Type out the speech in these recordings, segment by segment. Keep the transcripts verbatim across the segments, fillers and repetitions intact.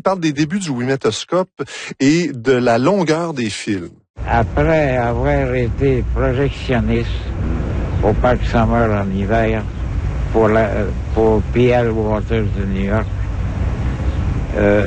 parle des débuts du Ouimetoscope et de la longueur des films. Après avoir été projectionniste au Parc Summer en hiver pour, la, pour P L Waters de New York, euh,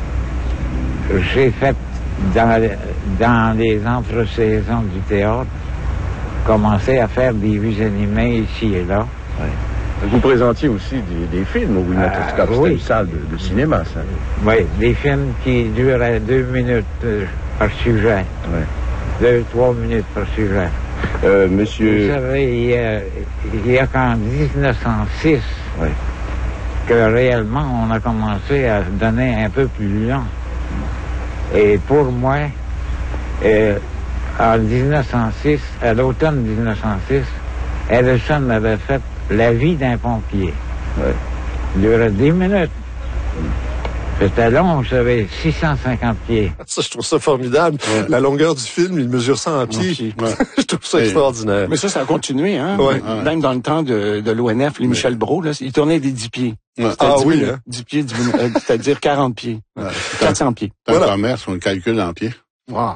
j'ai fait dans, dans les entre-saisons du théâtre commencer à faire des vues animées ici et là. Ouais. Vous présentiez aussi des, des films au Ouimetoscope. Euh, C'était oui. une salle de, de cinéma, ça. Oui, des films qui duraient deux minutes euh, par sujet. Ouais. Deux, trois minutes par sujet. Euh, monsieur... Vous savez, il y a, il y a qu'en dix-neuf cent six ouais. que réellement on a commencé à se donner un peu plus long. Et pour moi, euh, en dix-neuf cent six, à l'automne dix-neuf cent six, Ellison avait fait La vie d'un pompier. Ouais. Il durait dix minutes. C'était long, j'avais six cent cinquante pieds. Ça, je trouve ça formidable. Ouais. La longueur du film, il mesure cent pieds. Ouais. Je trouve ça Et, extraordinaire. Mais ça, ça a continué, hein? Ouais. Même dans le temps de, de l'O N F, les ouais. Michel Brault, là, ils tournaient des dix pieds. Ouais. Ah dix oui, minutes, hein? dix pieds, dix minutes, euh, c'est-à-dire quarante pieds. Ouais. quatre cents pieds. Voilà. Ta mère, son calcul en pieds. Wow.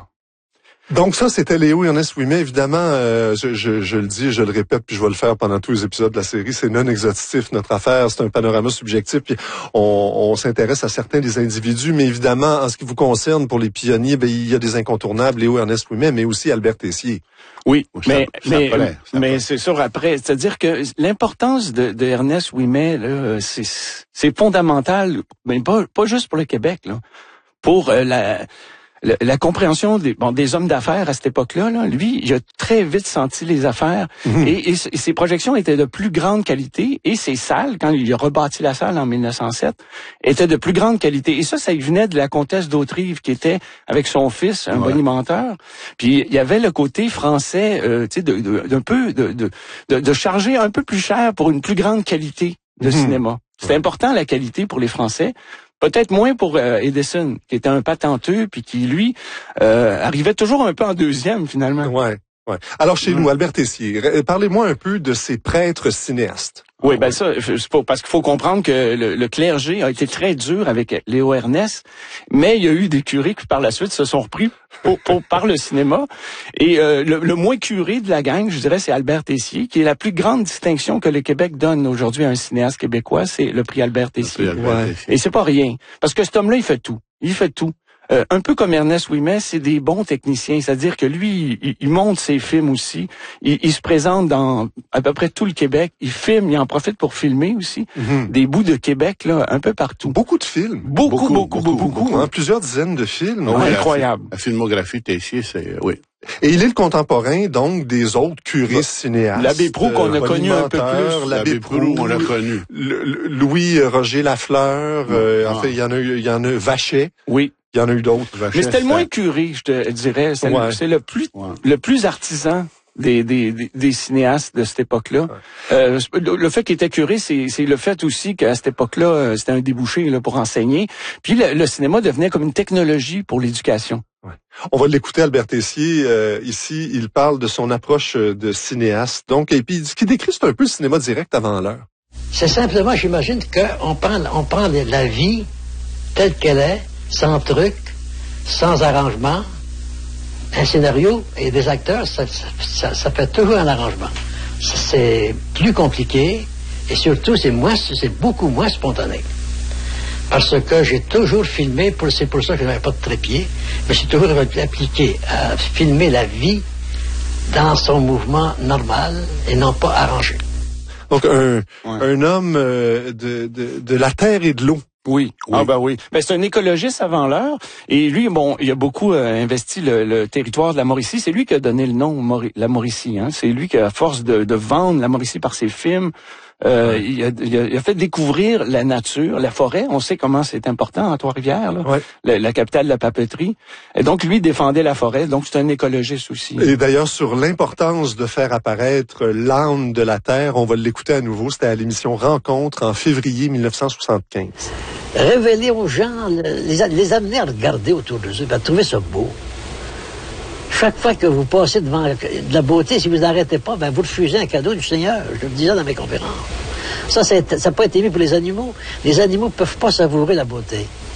Donc ça, c'était Léo Ernest Ouimet. Évidemment, euh, je, je, je le dis, je le répète, puis je vais le faire pendant tous les épisodes de la série. C'est non exhaustif, notre affaire. C'est un panorama subjectif. Puis on, on s'intéresse à certains des individus, mais évidemment, en ce qui vous concerne, pour les pionniers, ben il y a des incontournables, Léo Ernest Ouimet, mais aussi Albert Tessier. Oui, ça, mais ça mais, appelait, mais c'est sûr après, c'est-à-dire que l'importance de, de Ernest Ouimet, là, c'est c'est fondamental, mais pas pas juste pour le Québec, là, pour euh, la La, la compréhension des, bon, des hommes d'affaires à cette époque-là, là, lui, il a très vite senti les affaires mmh. et, et, et ses projections étaient de plus grande qualité et ses salles, quand il a rebâti la salle en mille neuf cent sept, étaient de plus grande qualité. Et ça, ça venait de la comtesse d'Autrive qui était avec son fils, un ouais. bonimenteur. Puis il y avait le côté français, euh, tu sais, de, de, d'un peu de, de, de, de charger un peu plus cher pour une plus grande qualité de mmh. cinéma. C'est ouais. important la qualité pour les Français. Peut-être moins pour euh, Edison, qui était un patenteux, puis qui, lui, euh, arrivait toujours un peu en deuxième, finalement. Ouais, ouais. Alors, chez mmh. nous, Albert Tessier, parlez-moi un peu de ces prêtres cinéastes. Oui, ben ça, c'est pas, parce qu'il faut comprendre que le, le clergé a été très dur avec Léo Ernest, mais il y a eu des curés qui, par la suite, se sont repris pour, pour, par le cinéma. Et euh, le, le moins curé de la gang, je dirais, c'est Albert Tessier, qui est la plus grande distinction que le Québec donne aujourd'hui à un cinéaste québécois, c'est le prix Albert Tessier. Albert ouais. Tessier. Et c'est pas rien, parce que cet homme-là, il fait tout. Il fait tout. Euh, un peu comme Ernest Ouimet, c'est des bons techniciens, c'est-à-dire que lui, il, il monte ses films aussi, il, il se présente dans à peu près tout le Québec, il filme, il en profite pour filmer aussi, mm-hmm. des bouts de Québec, là, un peu partout. Beaucoup de films. Beaucoup, beaucoup, beaucoup, beaucoup. beaucoup, beaucoup hein, plusieurs dizaines de films. Oh, ouais, incroyable. La, la filmographie de Tessier, c'est, oui. Et il est le contemporain, donc, des autres curistes cinéastes. L'abbé Proulx, qu'on a connu un peu plus. L'abbé Proulx, on l'a connu. Louis-Roger Lafleur, ouais. euh, ah. en fait, il y en a eu, il y en a Vachet. Oui. Il y en a eu d'autres. Vachet, mais c'était le moins curé, je te dirais. C'est ouais. le, le plus, ouais. le plus artisan. Des, des, des, des cinéastes de cette époque-là. Ouais. Euh, le, le fait qu'il était curé, c'est, c'est le fait aussi qu'à cette époque-là, c'était un débouché là, pour enseigner. Puis le, le cinéma devenait comme une technologie pour l'éducation. Ouais. On va l'écouter, Albert Tessier. Euh, ici, il parle de son approche de cinéaste. Donc, et puis, ce qu'il décrit, c'est un peu le cinéma direct avant l'heure. C'est simplement, j'imagine, qu'on prend, on prend la vie telle qu'elle est, sans truc, sans arrangement. Un scénario et des acteurs, ça, ça, ça fait toujours un arrangement. C'est plus compliqué et surtout, c'est moins, c'est beaucoup moins spontané. Parce que j'ai toujours filmé, pour, c'est pour ça que je n'avais pas de trépied, mais j'ai toujours appliqué à filmer la vie dans son mouvement normal et non pas arrangé. Donc, un, ouais. un homme euh, de, de, de la terre et de l'eau. Oui. oui. Ah ben oui. Ben c'est un écologiste avant l'heure et lui bon, il a beaucoup euh, investi le, le territoire de la Mauricie. C'est lui qui a donné le nom Mauri- la Mauricie. Hein. C'est lui qui, à force de, de vendre la Mauricie par ses films, euh, ouais. il, a, il, a, il a fait découvrir la nature, la forêt. On sait comment c'est important à Trois-Rivières, là, ouais. la, la capitale de la papeterie. Et donc lui défendait la forêt. Donc c'est un écologiste aussi. Et d'ailleurs sur l'importance de faire apparaître l'âme de la terre, on va l'écouter à nouveau. C'était à l'émission Rencontre en février mille neuf cent soixante-quinze. Révéler aux gens, les, les amener à regarder autour de eux, à trouver ça beau. Chaque fois que vous passez devant de la beauté, si vous n'arrêtez pas, ben vous refusez un cadeau du Seigneur. Je le disais dans mes conférences. Ça, ça n'a pas été mis pour les animaux. Les animaux ne peuvent pas savourer la beauté.